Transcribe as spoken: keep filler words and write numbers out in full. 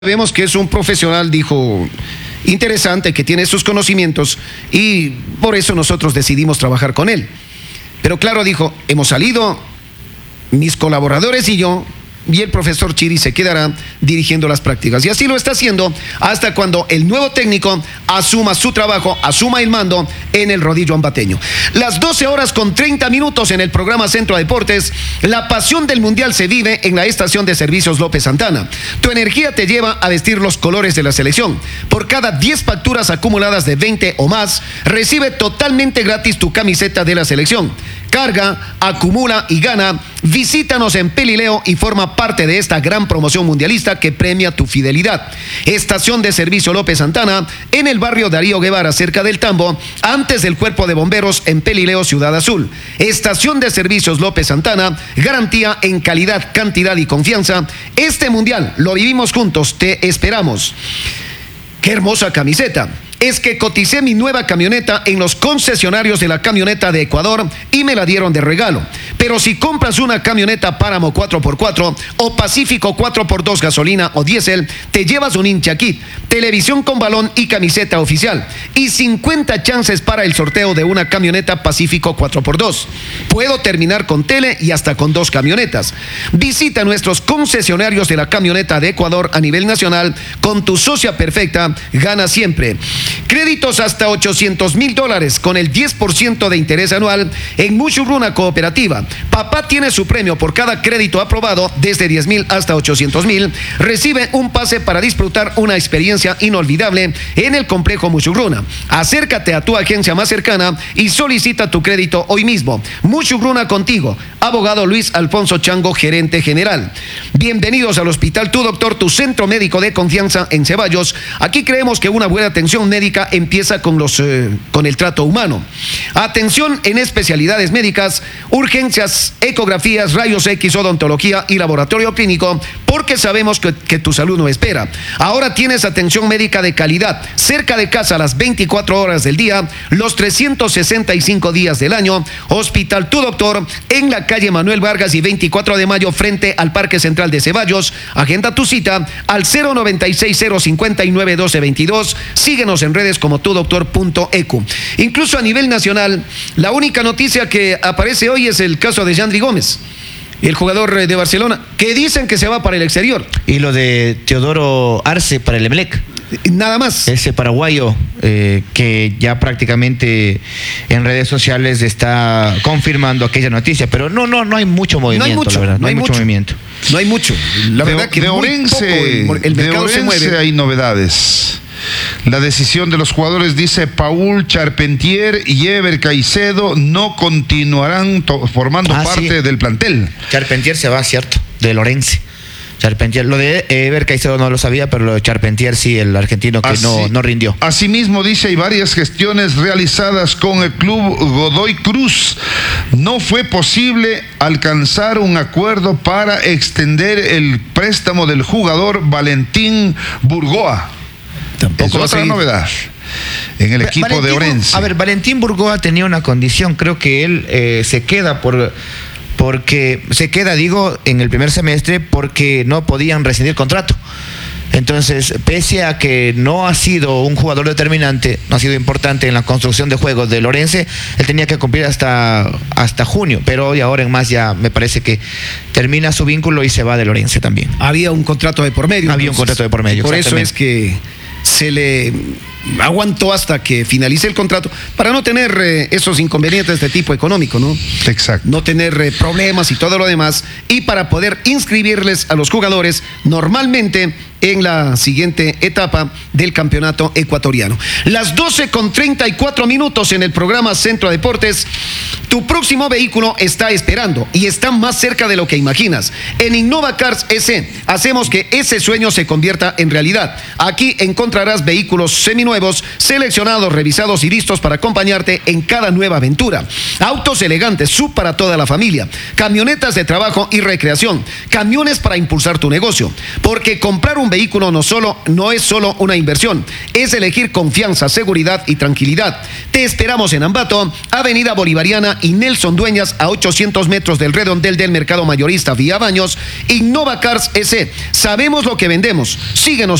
Vemos que es un profesional, dijo, interesante, que tiene sus conocimientos y por eso nosotros decidimos trabajar con él. Pero claro, dijo, hemos salido, mis colaboradores y yo, y el profesor Chiri se quedará dirigiendo las prácticas. Y así lo está haciendo hasta cuando el nuevo técnico asuma su trabajo, asuma el mando en el rodillo ambateño. Las doce horas con treinta minutos en el programa Centro Deportes. La pasión del Mundial se vive en la estación de servicios López Santana. Tu energía te lleva a vestir los colores de la selección. Por cada diez facturas acumuladas de veinte o más, recibe totalmente gratis tu camiseta de la selección. Carga, acumula y gana. Visítanos en Pelileo y forma parte de esta gran promoción mundialista que premia tu fidelidad. Estación de Servicio López Santana, en el barrio Darío Guevara, cerca del Tambo, antes del Cuerpo de Bomberos en Pelileo, Ciudad Azul. Estación de Servicios López Santana, garantía en calidad, cantidad y confianza. Este mundial lo vivimos juntos, te esperamos. ¡Qué hermosa camiseta! Es que coticé mi nueva camioneta en los concesionarios de la camioneta de Ecuador y me la dieron de regalo. Pero si compras una camioneta Páramo cuatro por cuatro o Pacífico cuatro por dos gasolina o diésel, te llevas un hincha kit, televisión con balón y camiseta oficial y cincuenta chances para el sorteo de una camioneta Pacífico cuatro por dos. Puedo terminar con tele y hasta con dos camionetas. Visita nuestros concesionarios de la camioneta de Ecuador a nivel nacional. Con tu socia perfecta, gana siempre. Créditos hasta ochocientos mil dólares con el diez por ciento de interés anual en Mushuruna Cooperativa. Papá tiene su premio por cada crédito aprobado desde diez mil hasta ochocientos mil. Recibe un pase para disfrutar una experiencia inolvidable en el complejo Mushuruna. Acércate a tu agencia más cercana y solicita tu crédito hoy mismo. Mushuruna contigo. Abogado Luis Alfonso Chango, gerente general. Bienvenidos al Hospital Tu Doctor, tu centro médico de confianza en Ceballos. Aquí creemos que una buena atención médica empieza con, los, eh, con el trato humano. Atención en especialidades médicas, urgencias, ecografías, rayos X, odontología y laboratorio clínico, porque sabemos que, que tu salud no espera. Ahora tienes atención médica de calidad, cerca de casa las veinticuatro horas del día, los trescientos sesenta y cinco días del año. Hospital Tu Doctor, en la calle Manuel Vargas y veinticuatro de mayo, frente al Parque Central de Ceballos. Agenda tu cita al cero noventa y seis, cero cincuenta y nueve, doce veintidós. Síguenos en redes como tu doctor punto e cu. Incluso a nivel nacional, la única noticia que aparece hoy es el caso de Yandri Gómez, el jugador de Barcelona, que dicen que se va para el exterior. Y lo de Teodoro Arce para el Emelec. Nada más. Ese paraguayo eh, que ya prácticamente en redes sociales está confirmando aquella noticia, pero no, no, no hay mucho movimiento, no hay mucho, la verdad, no, no hay, hay mucho movimiento. No hay mucho. La de, verdad que de muy Orense, poco el, el mercado de se Orense mueve. Hay novedades. La decisión de los jugadores, dice Paul Charpentier y Ever Caicedo, no continuarán formando ah, parte sí. del plantel. Charpentier se va, cierto, de Orense. Charpentier, lo de Ever Caicedo no lo sabía, pero lo de Charpentier sí, el argentino que Así, no, no rindió. Asimismo, dice, hay varias gestiones realizadas con el club Godoy Cruz. No fue posible alcanzar un acuerdo para extender el préstamo del jugador Valentín Burgoa. Tampoco es otra novedad en el equipo Valentín, de Orense. A ver, Valentín Burgoa tenía una condición, creo que él eh, se queda por... porque se queda, digo, en el primer semestre porque no podían rescindir contrato. Entonces, pese a que no ha sido un jugador determinante, no ha sido importante en la construcción de juegos de Orense, él tenía que cumplir hasta, hasta junio, pero hoy ahora en más ya me parece que termina su vínculo y se va de Orense también. Había un contrato de por medio. Había entonces, un contrato de por medio. Por eso es que se le aguantó hasta que finalice el contrato para no tener eh, esos inconvenientes de tipo económico, ¿no? Exacto. No tener eh, problemas y todo lo demás, y para poder inscribirles a los jugadores normalmente en la siguiente etapa del campeonato ecuatoriano. Las doce con treinta y cuatro minutos en el programa Centro Deportes. Tu próximo vehículo está esperando y está más cerca de lo que imaginas. En Innova Cars ese hacemos que ese sueño se convierta en realidad. Aquí encontrarás vehículos seminuevos, seleccionados, revisados y listos para acompañarte en cada nueva aventura. Autos elegantes, sub para toda la familia, camionetas de trabajo y recreación, camiones para impulsar tu negocio, porque comprar un vehículo no, solo, no es solo una inversión, es elegir confianza, seguridad y tranquilidad. Te esperamos en Ambato, Avenida Bolivariana y Nelson Dueñas, a ochocientos metros del redondel del Mercado Mayorista Vía Baños. Innova Cars S. Sabemos lo que vendemos. Síguenos